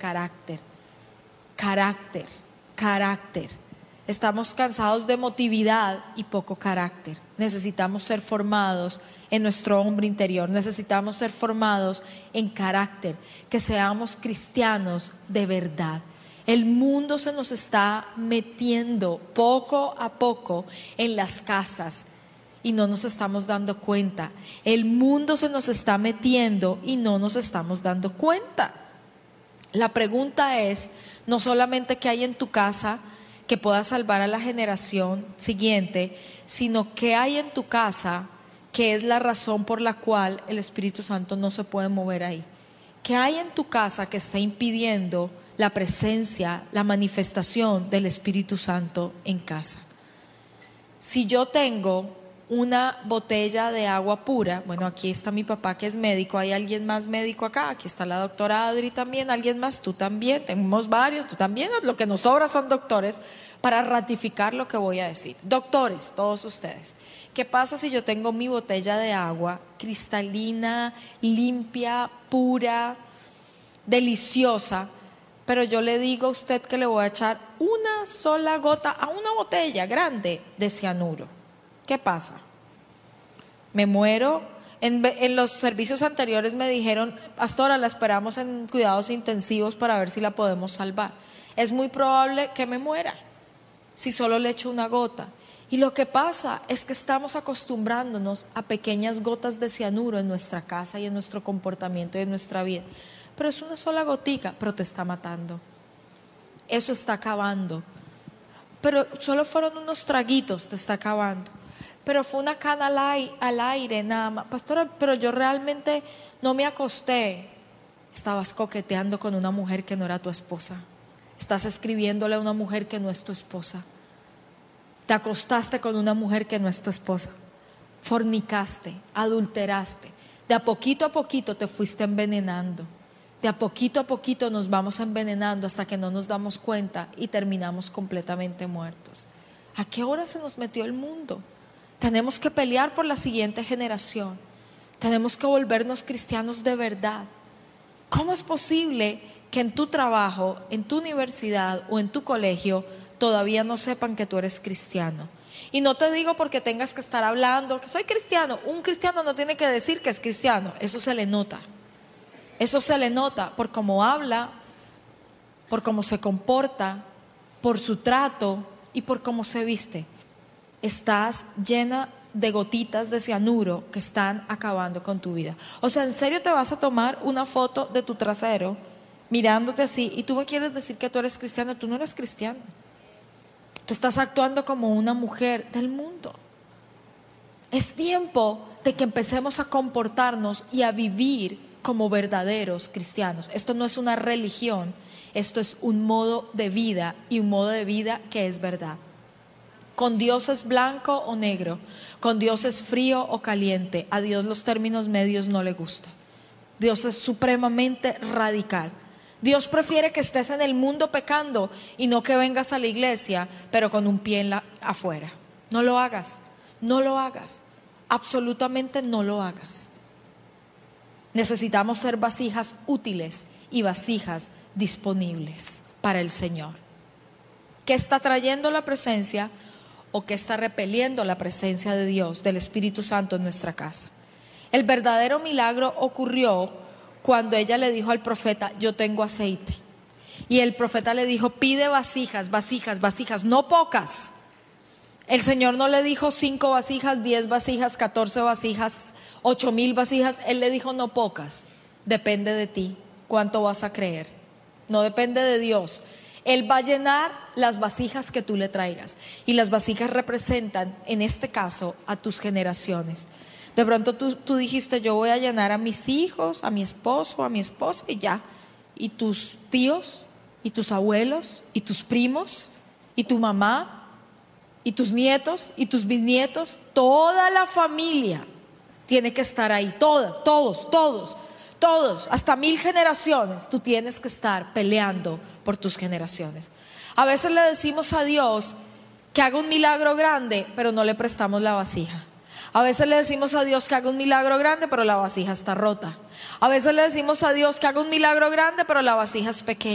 carácter. Carácter, carácter. Estamos cansados de emotividad y poco carácter. Necesitamos ser formados en nuestro hombre interior. Necesitamos ser formados en carácter, que seamos cristianos de verdad. El mundo se nos está metiendo poco a poco en las casas y no nos estamos dando cuenta. El mundo se nos está metiendo y no nos estamos dando cuenta. La pregunta es no solamente qué hay en tu casa que pueda salvar a la generación siguiente, sino qué hay en tu casa que es la razón por la cual el Espíritu Santo no se puede mover ahí. ¿Qué hay en tu casa que está impidiendo la presencia, la manifestación del Espíritu Santo en casa? Si yo tengo una botella de agua pura, bueno, aquí está mi papá que es médico, ¿hay alguien más médico acá? Aquí está la doctora Adri también, alguien más, tú también, tenemos varios, tú también, lo que nos sobra son doctores para ratificar lo que voy a decir. Doctores, todos ustedes, ¿qué pasa si yo tengo mi botella de agua cristalina, limpia, pura, deliciosa, pero yo le digo a usted que le voy a echar una sola gota a una botella grande de cianuro? ¿Qué pasa? Me muero. En los servicios anteriores me dijeron, pastora, la esperamos en cuidados intensivos para ver si la podemos salvar. Es muy probable que me muera si solo le echo una gota. Y lo que pasa es que estamos acostumbrándonos a pequeñas gotas de cianuro en nuestra casa y en nuestro comportamiento y en nuestra vida. Pero es una sola gotica, pero te está matando. Eso está acabando. Pero solo fueron unos traguitos, te está acabando. Pero fue una cana al aire nada más. Pastora, pero yo realmente no me acosté. Estabas coqueteando con una mujer que no era tu esposa. Estás escribiéndole a una mujer que no es tu esposa. Te acostaste con una mujer que no es tu esposa. Fornicaste, adulteraste. De a poquito te fuiste envenenando. De a poquito nos vamos envenenando hasta que no nos damos cuenta y terminamos completamente muertos. ¿A qué hora se nos metió el mundo? Tenemos que pelear por la siguiente generación. Tenemos que volvernos cristianos de verdad. ¿Cómo es posible que en tu trabajo, en tu universidad o en tu colegio todavía no sepan que tú eres cristiano? Y no te digo porque tengas que estar hablando que soy cristiano. Un cristiano no tiene que decir que es cristiano. Eso se le nota. Eso se le nota por cómo habla, por cómo se comporta, por su trato y por cómo se viste. Estás llena de gotitas de cianuro que están acabando con tu vida. O sea, ¿en serio te vas a tomar una foto de tu trasero mirándote así y tú me quieres decir que tú eres cristiano? Tú no eres cristiano. Tú estás actuando como una mujer del mundo. Es tiempo de que empecemos a comportarnos y a vivir como verdaderos cristianos. Esto no es una religión, esto es un modo de vida, y un modo de vida que es verdad. Con Dios es blanco o negro, con Dios es frío o caliente. A Dios los términos medios no le gustan. Dios es supremamente radical. Dios prefiere que estés en el mundo pecando y no que vengas a la iglesia pero con un pie afuera. No lo hagas, no lo hagas, absolutamente no lo hagas. Necesitamos ser vasijas útiles y vasijas disponibles para el Señor. ¿Qué está trayendo la presencia o qué está repeliendo la presencia de Dios, del Espíritu Santo en nuestra casa? El verdadero milagro ocurrió cuando ella le dijo al profeta, yo tengo aceite. Y el profeta le dijo, pide vasijas, vasijas, vasijas, no pocas. El Señor no le dijo 5 vasijas, 10 vasijas, 14 vasijas, 8,000 vasijas. Él le dijo no pocas. Depende de ti cuánto vas a creer. No depende de Dios. Él va a llenar las vasijas que tú le traigas. Y las vasijas representan, en este caso, a tus generaciones. De pronto tú dijiste, yo voy a llenar a mis hijos, a mi esposo, a mi esposa y ya. Y tus tíos, y tus abuelos, y tus primos, y tu mamá, y tus nietos, y tus bisnietos. Toda la familia tiene que estar ahí. Todos. Hasta 1000 generaciones. Tú tienes que estar peleando por tus generaciones. A veces le decimos a Dios que haga un milagro grande, pero no le prestamos la vasija. A veces le decimos a Dios que haga un milagro grande, pero la vasija está rota. A veces le decimos a Dios que haga un milagro grande, pero la vasija es pequeña.